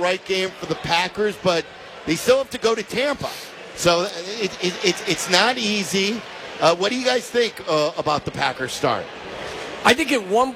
right game for the Packers, but they still have to go to Tampa. So it's not easy. What do you guys think about the Packers start? I think at one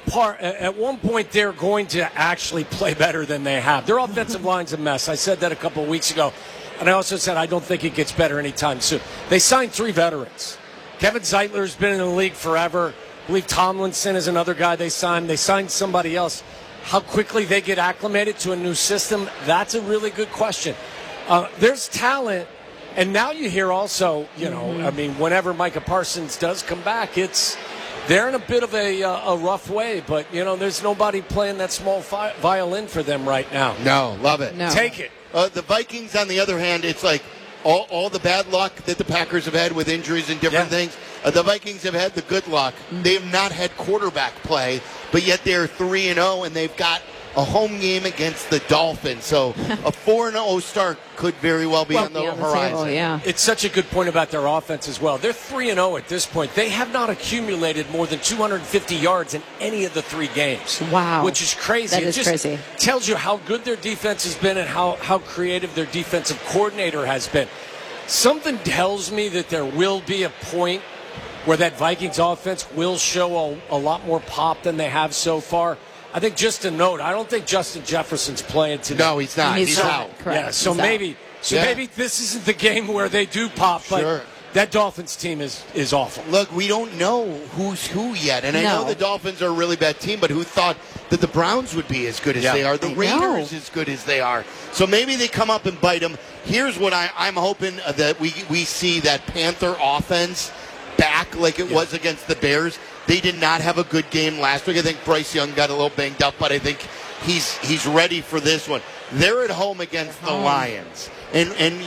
point they're going to actually play better than they have. Their offensive line's a mess. I said that a couple of weeks ago, and I also said I don't think it gets better anytime soon. They signed 3 veterans. Kevin Zeitler's been in the league forever. I believe Tomlinson is another guy they signed. They signed somebody else. How quickly they get acclimated to a new system, that's a really good question. There's talent, and now you hear also, I mean, whenever Micah Parsons does come back, they're in a bit of a rough way, but, there's nobody playing that small violin for them right now. No, love it. No. Take it. The Vikings, on the other hand, it's like all the bad luck that the Packers have had with injuries and different things. The Vikings have had the good luck. They have not had quarterback play, but yet they're 3-0, and they've got a home game against the Dolphins. So a 4-0 start could very well be on the horizon. Table, yeah. It's such a good point about their offense as well. They're 3-0 at this point. They have not accumulated more than 250 yards in any of the 3 games. Wow. Which is crazy. That is crazy. Tells you how good their defense has been and how creative their defensive coordinator has been. Something tells me that there will be a point where that Vikings offense will show a lot more pop than they have so far. I think just a note, I don't think Justin Jefferson's playing today. No, he's not. He's out. Correct. Yeah, so He's maybe this isn't the game where they do pop, but that Dolphins team is awful. Look, we don't know who's who yet, and I know the Dolphins are a really bad team, but who thought that the Browns would be as good as they are, the Raiders as good as they are. So maybe they come up and bite them. Here's what I'm hoping that we see that Panther offense back like it was against the Bears. They did not have a good game last week. I think Bryce Young got a little banged up, but I think he's ready for this one. They're at home against the Lions, and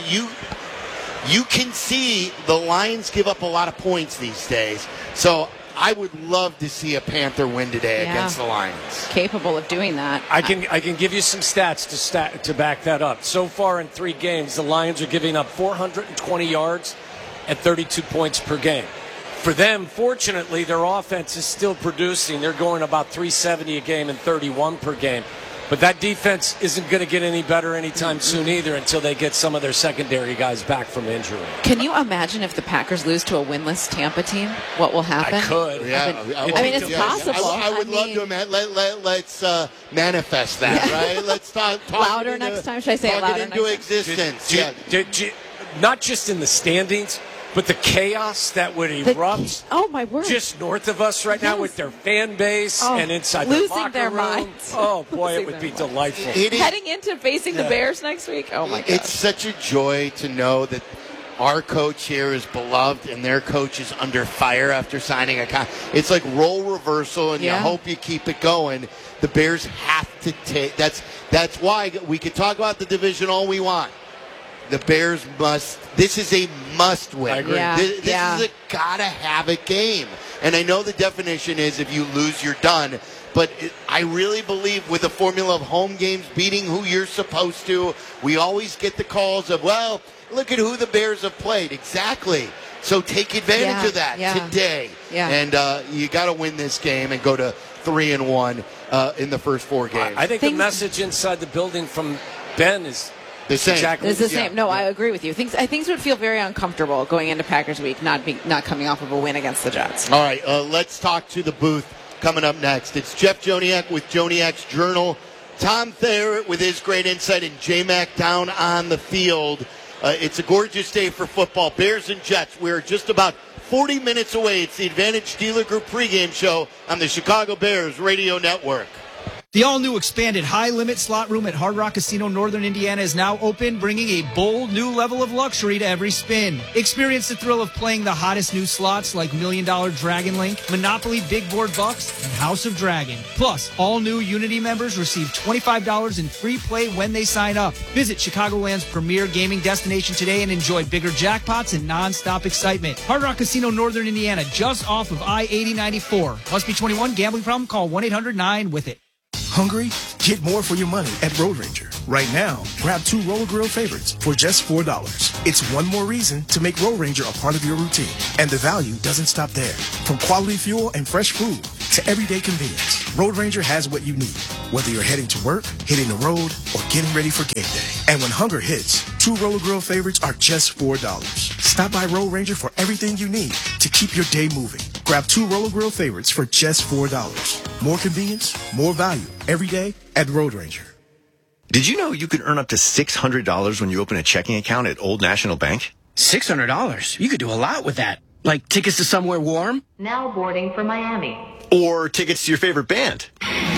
you can see the Lions give up a lot of points these days. So I would love to see a Panther win today against the Lions. Capable of doing that. I can give you some stats to back that up. So far in 3 games, the Lions are giving up 420 yards at 32 points per game. For them, fortunately, their offense is still producing. They're going about 370 a game and 31 per game. But that defense isn't going to get any better anytime soon either until they get some of their secondary guys back from injury. Can you imagine if the Packers lose to a winless Tampa team? What will happen? I could. Yeah. I mean, it's possible. I would love to imagine. Let's manifest that, right? Let's talk louder next time. Should I say it louder into existence. Not just in the standings, but the chaos that would erupt my word. just north of us right now with their fan base and inside their losing locker their room. minds. Oh, boy, it would be delightful. Heading into facing the Bears next week. Oh, my God. It's such a joy to know that our coach here is beloved and their coach is under fire after signing a contract. It's like role reversal, and you hope you keep it going. The Bears have to take – that's why we can talk about the division all we want. The Bears must – this is a must-win. I agree. Yeah. This is a gotta-have-it game. And I know the definition is if you lose, you're done. But I really believe with the formula of home games beating who you're supposed to, we always get the calls of, well, look at who the Bears have played. Exactly. So take advantage of that today. Yeah. And you got to win this game and go to 3-1 in the first 4 games. I think the message inside the building from Ben is – the same. Exactly. It's the same. No, I agree with you. Things would feel very uncomfortable going into Packers week, not coming off of a win against the Jets. All right, let's talk to the booth coming up next. It's Jeff Joniak with Joniak's Journal, Tom Thayer with his great insight, and J-Mac down on the field. It's a gorgeous day for football. Bears and Jets. We're just about 40 minutes away. It's the Advantage Dealer Group pregame show on the Chicago Bears Radio Network. The all-new expanded high-limit slot room at Hard Rock Casino Northern Indiana is now open, bringing a bold new level of luxury to every spin. Experience the thrill of playing the hottest new slots like $1 Million Dragon Link, Monopoly Big Board Bucks, and House of Dragon. Plus, all new Unity members receive $25 in free play when they sign up. Visit Chicagoland's premier gaming destination today and enjoy bigger jackpots and non-stop excitement. Hard Rock Casino Northern Indiana, just off of I-8094. Must be 21. Gambling problem? Call 1-800-9-WITH-IT. Hungry? Get more for your money at Road Ranger. Right now, grab 2 Roller Grill favorites for just $4. It's one more reason to make Road Ranger a part of your routine. And the value doesn't stop there. From quality fuel and fresh food to everyday convenience, Road Ranger has what you need. Whether you're heading to work, hitting the road, or getting ready for game day. And when hunger hits, 2 Roller Grill favorites are just $4. Stop by Road Ranger for everything you need to keep your day moving. Grab 2 Roller Grill favorites for just $4. More convenience, more value, every day at Road Ranger. Did you know you could earn up to $600 when you open a checking account at Old National Bank? $600? You could do a lot with that. Like tickets to somewhere warm? Now boarding for Miami. Or tickets to your favorite band?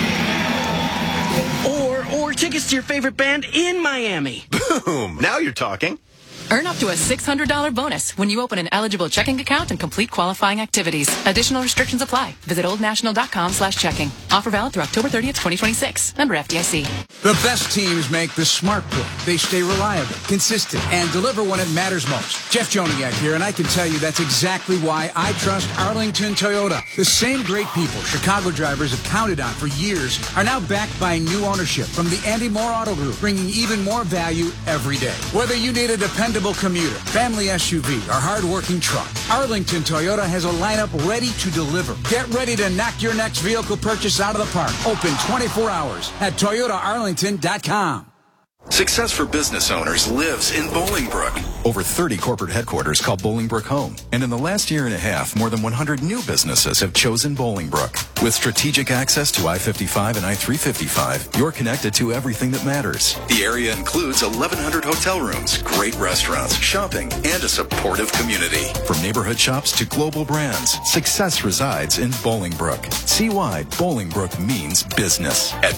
Or tickets to your favorite band in Miami. Boom! Now you're talking. Earn up to a $600 bonus when you open an eligible checking account and complete qualifying activities. Additional restrictions apply. Visit oldnational.com/checking. Offer valid through October 30th, 2026. Member FDIC. The best teams make the smart pick. They stay reliable, consistent, and deliver when it matters most. Jeff Joniak here, and I can tell you that's exactly why I trust Arlington Toyota. The same great people Chicago drivers have counted on for years are now backed by new ownership from the Andy Moore Auto Group, bringing even more value every day. Whether you need a dependable commuter, family SUV, or hard-working truck, Arlington Toyota has a lineup ready to deliver. Get ready to knock your next vehicle purchase out of the park. Open 24 hours at ToyotaArlington.com. Success for business owners lives in Bolingbrook. Over 30 corporate headquarters call Bolingbrook home. And in the last year and a half, more than 100 new businesses have chosen Bolingbrook. With strategic access to I-55 and I-355, you're connected to everything that matters. The area includes 1,100 hotel rooms, great restaurants, shopping, and a supportive community. From neighborhood shops to global brands, success resides in Bolingbrook. See why Bolingbrook means business at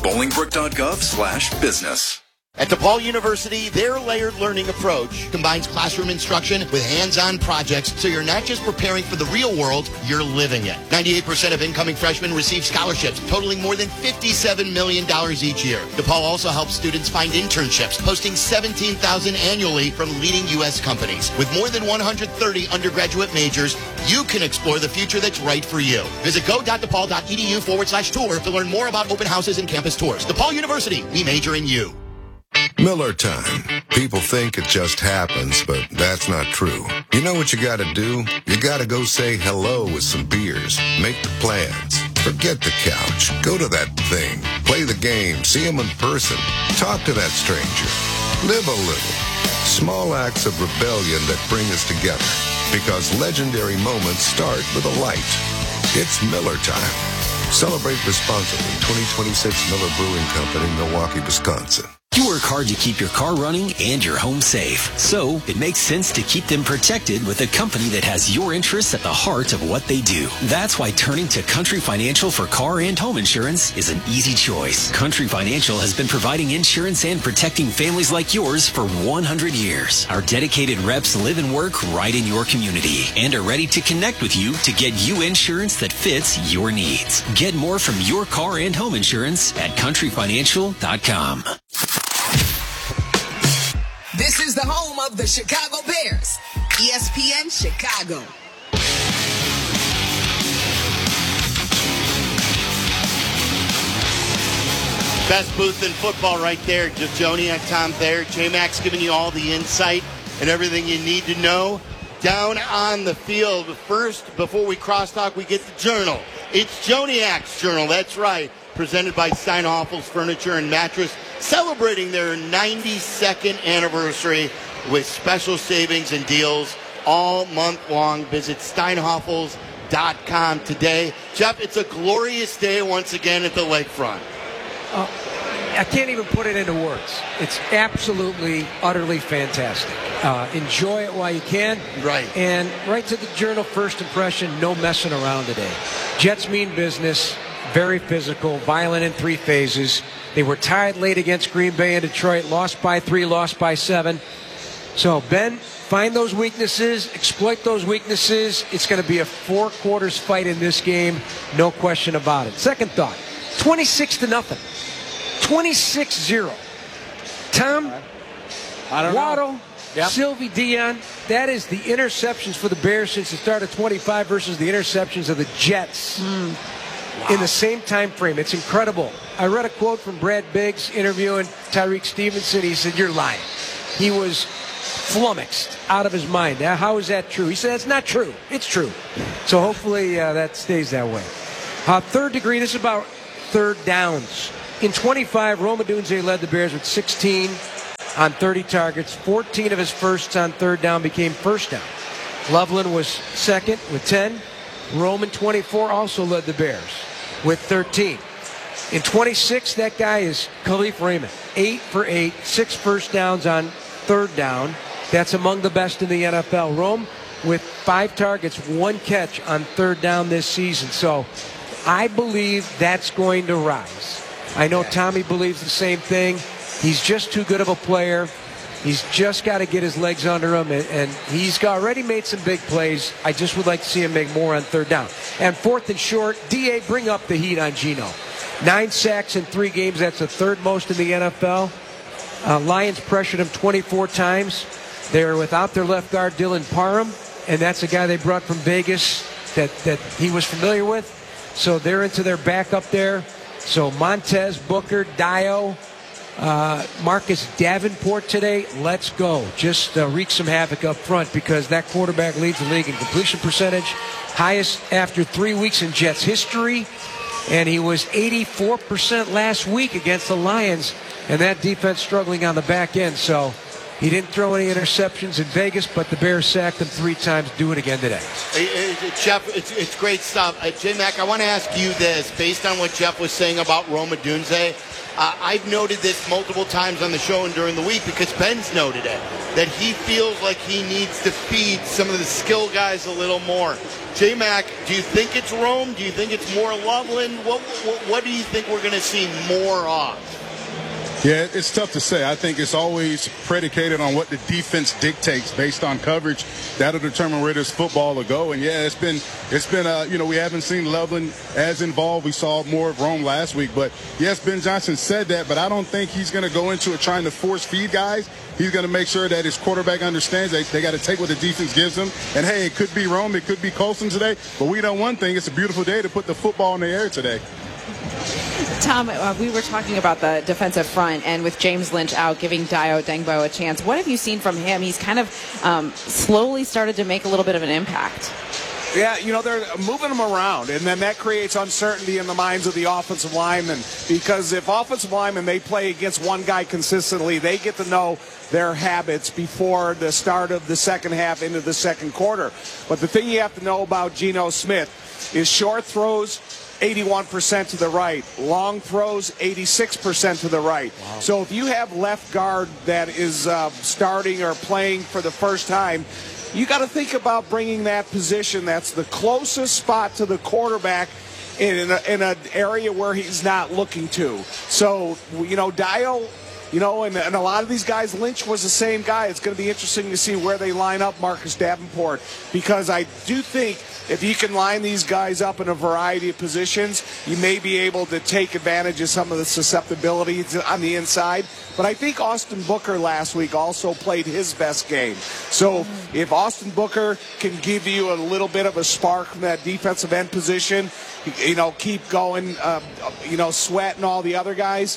bolingbrook.gov/business. At DePaul University, their layered learning approach combines classroom instruction with hands-on projects, so you're not just preparing for the real world, you're living it. 98% of incoming freshmen receive scholarships, totaling more than $57 million each year. DePaul also helps students find internships, posting $17,000 annually from leading U.S. companies. With more than 130 undergraduate majors, you can explore the future that's right for you. Visit go.depaul.edu/tour to learn more about open houses and campus tours. DePaul University, we major in you. Miller time. People think it just happens, but that's not true. You know what you gotta do? You gotta go say hello with some beers. Make the plans. Forget the couch. Go to that thing. Play the game. See them in person. Talk to that stranger. Live a little. Small acts of rebellion that bring us together. Because legendary moments start with a light. It's Miller time. Celebrate responsibly. 2026 Miller Brewing Company, Milwaukee, Wisconsin. You work hard to keep your car running and your home safe. So it makes sense to keep them protected with a company that has your interests at the heart of what they do. That's why turning to Country Financial for car and home insurance is an easy choice. Country Financial has been providing insurance and protecting families like yours for 100 years. Our dedicated reps live and work right in your community and are ready to connect with you to get you insurance that fits your needs. Get more from your car and home insurance at countryfinancial.com. This is the home of the Chicago Bears, ESPN Chicago. Best booth in football right there. Jeff Joniak, Tom Thayer, J-Max giving you all the insight and everything you need to know down on the field. But first, before we crosstalk, we get the journal. It's Joniak's Journal, that's right. Presented by Steinhoffel's Furniture and Mattress, celebrating their 92nd anniversary with special savings and deals all month long. Visit steinhoffels.com today. Jeff, it's a glorious day once again at the lakefront. I can't even put it into words. It's absolutely, utterly fantastic. Enjoy it while you can. Right. And right to the Journal first impression, no messing around today. Jets mean business. Very physical, violent in 3 phases. They were tied late against Green Bay and Detroit, lost by 3, lost by 7. So, Ben, find those weaknesses, exploit those weaknesses. It's going to be a 4 quarters fight in this game, no question about it. Second thought, 26-0. 26-0. Tom, Waddle, Sylvie Dion, that is the interceptions for the Bears since the start of 25 versus the interceptions of the Jets. In the same time frame. It's incredible. I read a quote from Brad Biggs interviewing Tyreek Stevenson. He said, "You're lying." He was flummoxed out of his mind. Now, how is that true? He said, "It's not true. It's true." So hopefully that stays that way. Third degree, this is about third downs. In 25, Rome Odunze led the Bears with 16 on 30 targets. 14 of his firsts on third down became first down. Loveland was second with 10. Roman 24 also led the Bears with 13. In 26, that guy is Khalif Raymond. 8 for 8, 6 first downs on third down. That's among the best in the NFL. Rome with 5 targets, 1 catch on third down this season. So I believe that's going to rise. I know Tommy believes the same thing. He's just too good of a player. He's just got to get his legs under him, and he's already made some big plays. I just would like to see him make more on third down. And fourth and short, D.A., bring up the heat on Geno. 9 sacks in 3 games. That's the third most in the NFL. Lions pressured him 24 times. They're without their left guard, Dylan Parham, and that's a guy they brought from Vegas that he was familiar with. So they're into their backup there. So Montez, Booker, Dio, Marcus Davenport today, let's go. Just wreak some havoc up front because that quarterback leads the league in completion percentage. Highest after 3 weeks in Jets history. And he was 84% last week against the Lions. And that defense struggling on the back end. So he didn't throw any interceptions in Vegas, but the Bears sacked him 3 times. Do it again today. Jeff, it's great stuff. J-Mac, I want to ask you this. Based on what Jeff was saying about Rome Odunze, I've noted this multiple times on the show and during the week because Ben's noted it, that he feels like he needs to feed some of the skill guys a little more. J-Mac, do you think it's Rome? Do you think it's more Loveland? What do you think we're going to see more of? Yeah, it's tough to say. I think it's always predicated on what the defense dictates based on coverage. That'll determine where this football will go. And yeah, it's been we haven't seen Loveland as involved. We saw more of Rome last week. But yes, Ben Johnson said that, but I don't think he's going to go into it trying to force feed guys. He's going to make sure that his quarterback understands that they got to take what the defense gives them. And hey, it could be Rome, it could be Colson today. But we know one thing: it's a beautiful day to put the football in the air today. Tom, we were talking about the defensive front, and with James Lynch out, giving Dio Dengbo a chance. What have you seen from him? He's kind of slowly started to make a little bit of an impact. Yeah, they're moving them around, and then that creates uncertainty in the minds of the offensive linemen, because if offensive linemen, they play against one guy consistently, they get to know their habits before the start of the second half into the second quarter. But the thing you have to know about Geno Smith is short throws, 81% to the right. Long throws, 86% to the right. Wow. So if you have left guard that is starting or playing for the first time, you got to think about bringing that position that's the closest spot to the quarterback in an area where he's not looking to. So, Dio, and a lot of these guys, Lynch was the same guy. It's going to be interesting to see where they line up Marcus Davenport, because I do think if you can line these guys up in a variety of positions, you may be able to take advantage of some of the susceptibility on the inside. But I think Austin Booker last week also played his best game. So if Austin Booker can give you a little bit of a spark from that defensive end position, keep going, Sweat and all the other guys,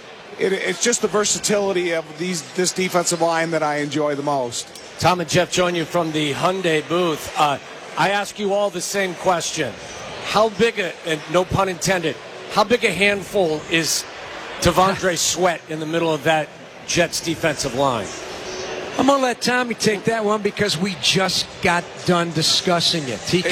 it's just the versatility of this defensive line that I enjoy the most. Tom and Jeff join you from the Hyundai booth. I ask you all the same question. How big and no pun intended, how big a handful is T'Vondre Sweat in the middle of that Jets defensive line? I'm going to let Tommy take that one because we just got done discussing it. He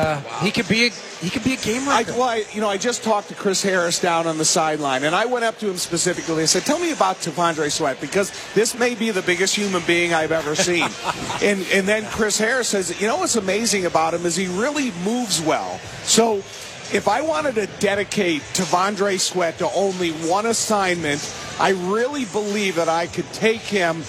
could be a game wrecker. I just talked to Chris Harris down on the sideline, and I went up to him specifically and said, tell me about T'Vondre Sweat, because this may be the biggest human being I've ever seen. and then Chris Harris says, what's amazing about him is he really moves well. So if I wanted to dedicate T'Vondre Sweat to only one assignment, I really believe that I could take him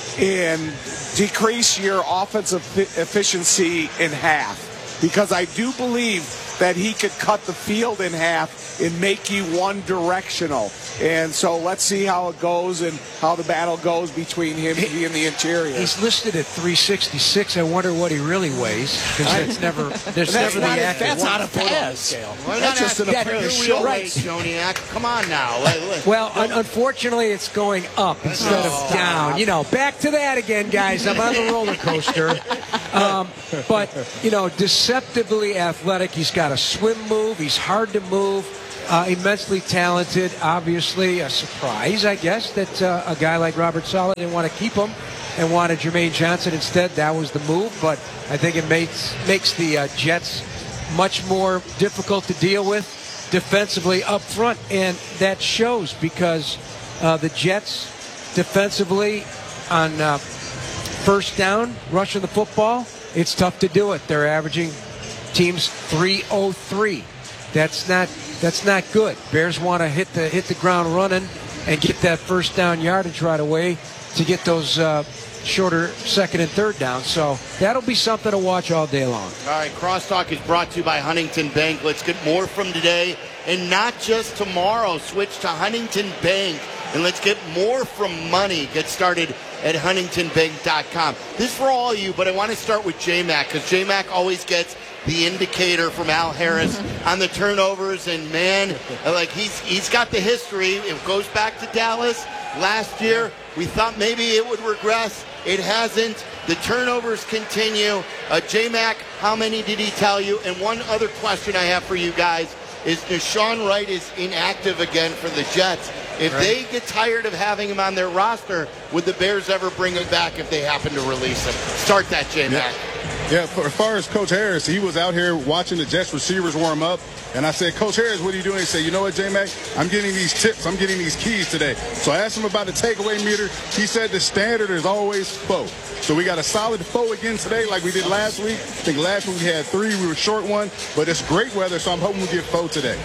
and decrease your offensive efficiency in half, because I do believe that he could cut the field in half and make you one-directional. And so let's see how it goes and how the battle goes between him and the interior. He's listed at 366. I wonder what he really weighs, because there's never the accurate. That's not a pass scale. That's just an apparent right, Joniak. Come on now. Well, unfortunately, it's going up instead of down. Back to that again, guys. I'm on the roller coaster. But, deceptively athletic. He's got a swim move. He's hard to move. Immensely talented. Obviously, a surprise, I guess, that a guy like Robert Saleh didn't want to keep him and wanted Jermaine Johnson instead. That was the move. But I think it makes the Jets much more difficult to deal with defensively up front. And that shows because the Jets defensively on first down, rushing the football, it's tough to do it. They're averaging teams 303. That's not good. Bears want to hit the ground running and get that first down yardage right away to get those shorter second and third down. So that'll be something to watch all day long. All right, Crosstalk is brought to you by Huntington Bank. Let's get more from today and not just tomorrow. Switch to Huntington Bank and let's get more from money. Get started at huntingtonbank.com. This is for all of you, but I want to start with J-Mac because J-Mac always gets the indicator from Al Harris on the turnovers, and man, like he's got the history. It goes back to Dallas last year. We thought maybe it would regress. It hasn't. The turnovers continue. J-Mac, how many did he tell you? And one other question I have for you guys is Deshaun Wright is inactive again for the Jets. If they get tired of having him on their roster, would the Bears ever bring him back if they happen to release him? Start that, J-Mac. Yeah, as far as Coach Harris, he was out here watching the Jets receivers warm up. And I said, Coach Harris, what are you doing? He said, you know what, J-Mac? I'm getting these tips. I'm getting these keys today. So I asked him about the takeaway meter. He said the standard is always 4. So we got a solid 4 again today like we did last week. I think last week we had 3. We were short 1. But it's great weather, so I'm hoping we get 4 today.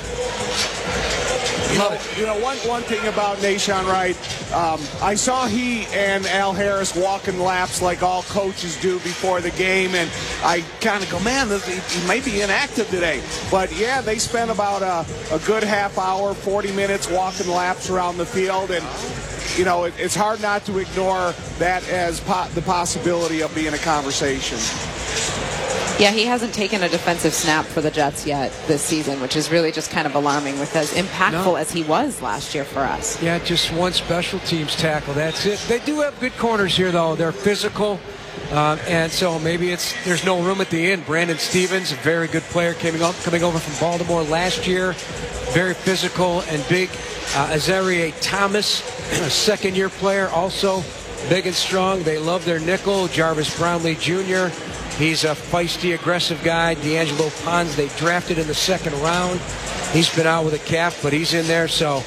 One thing about Deshaun Wright, I saw he and Al Harris walking laps like all coaches do before the game, and I kind of go, man, he may be inactive today. But, yeah, they spent about a good half hour, 40 minutes walking laps around the field, and, it's hard not to ignore that as the possibility of being a conversation. Yeah, he hasn't taken a defensive snap for the Jets yet this season, which is really just kind of alarming with as impactful as he was last year for us. Yeah, just one special teams tackle. That's it. They do have good corners here, though. They're physical, and so maybe there's no room at the end. Brandon Stevens, a very good player, coming over from Baltimore last year. Very physical and big. Azareye'h Thomas, a second-year player, also big and strong. They love their nickel. Jarvis Brownlee Jr., he's a feisty, aggressive guy. D'Angelo Pons, they drafted in the second round. He's been out with a calf, but he's in there. So,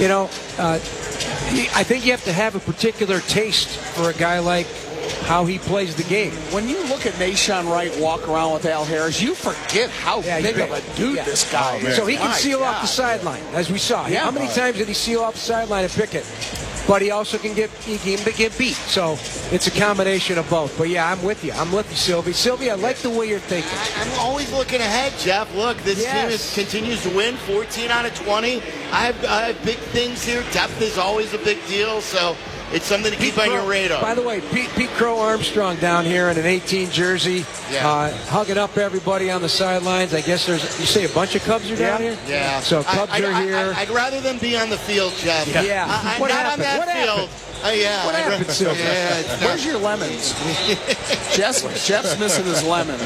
I think you have to have a particular taste for a guy like how he plays the game. When you look at Deshaun Wright walk around with Al Harris, you forget how big of a dude this guy is. So he can seal off the sideline, as we saw. Yeah, how many times did he seal off the sideline and pick it? But he also can get beat. So it's a combination of both. But, yeah, I'm with you. Sylvie. Sylvie, I like the way you're thinking. I'm always looking ahead, Jeff. Look, this team continues to win 14 out of 20. I have big things here. Depth is always a big deal. So it's something to keep on your radar. By the way, Pete Crow Armstrong down here in an 18 jersey, hugging up everybody on the sidelines. I guess you say a bunch of Cubs are down here? Yeah. So Cubs are here. I'd rather them be on the field, Jeff. Yeah. Not on that field. What happened, Sylvia? Where's your lemons? Jeff's missing his lemons.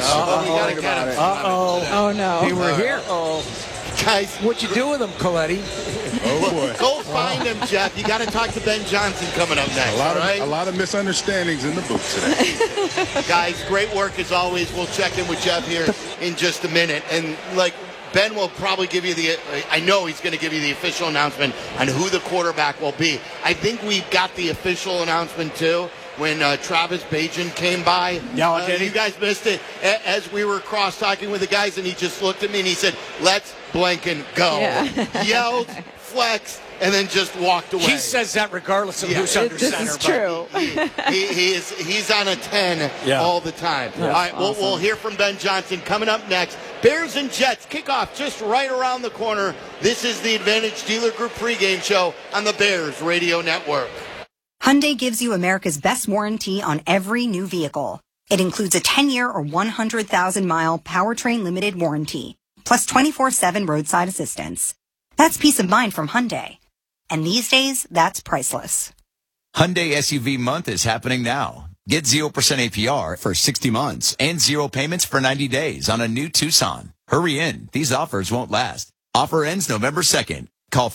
Oh, no. They were here. Guys, what you do with them, Coletti? Oh, boy. Go find him, Jeff. You got to talk to Ben Johnson coming up next. A lot of misunderstandings in the booth today. Guys, great work as always. We'll check in with Jeff here in just a minute. And, Ben will probably give you I know he's going to give you the official announcement on who the quarterback will be. I think we've got the official announcement, too, when Travis Bajan came by. You guys missed it as we were cross-talking with the guys, and he just looked at me and he said, "Let's blanking go." Yeah. Yelled, flexed, and then just walked away. He says that regardless of who's under center. This is true. He's on a 10 all the time. Yeah. All right, awesome. we'll hear from Ben Johnson coming up next. Bears and Jets kickoff just right around the corner. This is the Advantage Dealer Group pregame show on the Bears Radio Network. Hyundai gives you America's best warranty on every new vehicle. It includes a 10-year or 100,000-mile powertrain limited warranty, plus 24/7 roadside assistance. That's peace of mind from Hyundai. And these days, that's priceless. Hyundai SUV month is happening now. Get 0% APR for 60 months and 0 payments for 90 days on a new Tucson. Hurry in. These offers won't last. Offer ends November 2nd. Call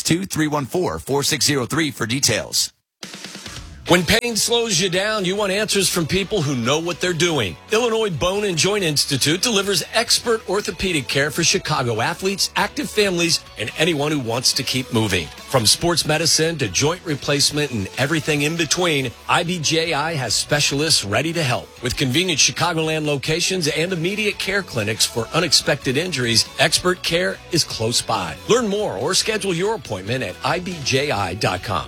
562-314-4603 for details. When pain slows you down, you want answers from people who know what they're doing. Illinois Bone and Joint Institute delivers expert orthopedic care for Chicago athletes, active families, and anyone who wants to keep moving. From sports medicine to joint replacement and everything in between, IBJI has specialists ready to help. With convenient Chicagoland locations and immediate care clinics for unexpected injuries, expert care is close by. Learn more or schedule your appointment at IBJI.com.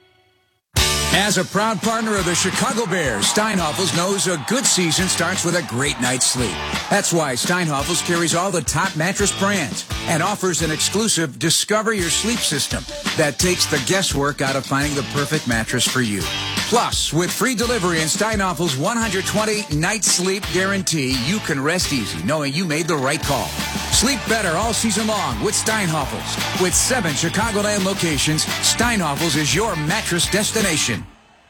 As a proud partner of the Chicago Bears, Steinhoffels knows a good season starts with a great night's sleep. That's why Steinhoffels carries all the top mattress brands and offers an exclusive Discover Your Sleep system that takes the guesswork out of finding the perfect mattress for you. Plus, with free delivery and Steinhoffels' 120-night sleep guarantee, you can rest easy knowing you made the right call. Sleep better all season long with Steinhoffels. With 7 Chicagoland locations, Steinhoffels is your mattress destination.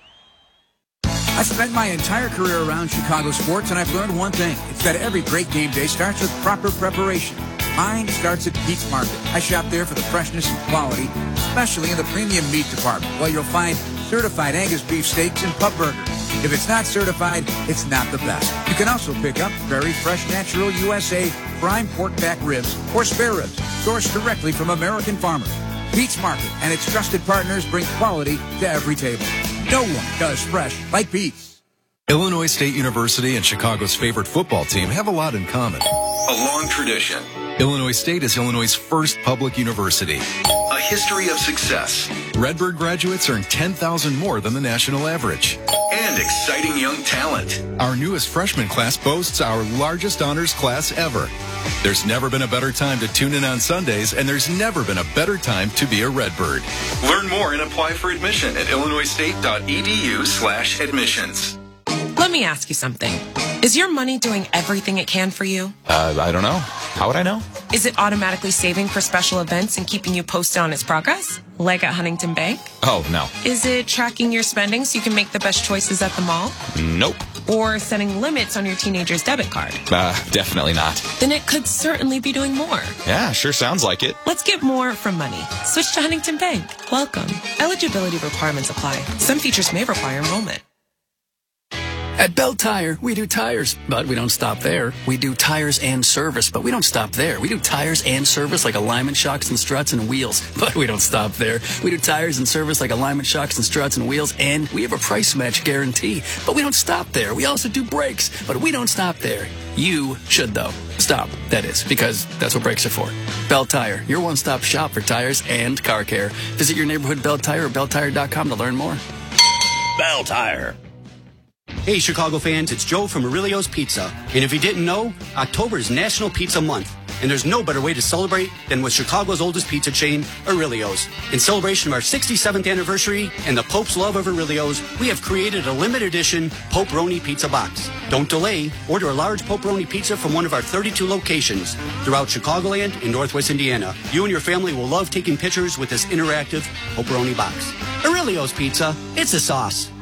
I've spent my entire career around Chicago sports, and I've learned one thing. It's that every great game day starts with proper preparation. Mine starts at Pete's Market. I shop there for the freshness and quality, especially in the premium meat department, where you'll find certified Angus beef steaks and pub burgers. If it's not certified, it's not the best. You can also pick up very fresh, natural USA prime pork back ribs or spare ribs, sourced directly from American farmers. Pete's Market and its trusted partners bring quality to every table. No one does fresh like Pete's. Illinois State University and Chicago's favorite football team have a lot in common. A long tradition. Illinois State is Illinois' first public university. A history of success. Redbird graduates earn $10,000 more than the national average. And exciting young talent. Our newest freshman class boasts our largest honors class ever. There's never been a better time to tune in on Sundays, and there's never been a better time to be a Redbird. Learn more and apply for admission at illinoisstate.edu/admissions. Let me ask you something. Is your money doing everything it can for you? I don't know. How would I know? Is it automatically saving for special events and keeping you posted on its progress? Like at Huntington Bank? Oh, no. Is it tracking your spending so you can make the best choices at the mall? Nope. Or setting limits on your teenager's debit card? Definitely not. Then it could certainly be doing more. Yeah, sure sounds like it. Let's get more from money. Switch to Huntington Bank. Welcome. Eligibility requirements apply. Some features may require enrollment. At Bell Tire, we do tires, but we don't stop there. We do tires and service, but we don't stop there. We do tires and service like alignment shocks and struts and wheels, but we don't stop there. We do tires and service like alignment shocks and struts and wheels, and we have a price match guarantee, but we don't stop there. We also do brakes, but we don't stop there. You should, though. Stop, that is, because that's what brakes are for. Bell Tire, your one-stop shop for tires and car care. Visit your neighborhood Bell Tire or belltire.com to learn more. Bell Tire. Hey, Chicago fans, it's Joe from Aurelio's Pizza. And if you didn't know, October is National Pizza Month. And there's no better way to celebrate than with Chicago's oldest pizza chain, Aurelio's. In celebration of our 67th anniversary and the Pope's love of Aurelio's, we have created a limited edition Poperoni Pizza Box. Don't delay. Order a large Poperoni pizza from one of our 32 locations throughout Chicagoland and Northwest Indiana. You and your family will love taking pictures with this interactive Poperoni box. Aurelio's Pizza, it's a sauce.